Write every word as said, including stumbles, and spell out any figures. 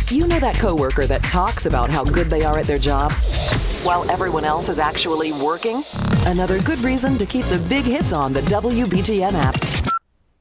You know that coworker that talks about how good they are at their job while everyone else is actually working? Another good reason to keep the big hits on the W B T M app.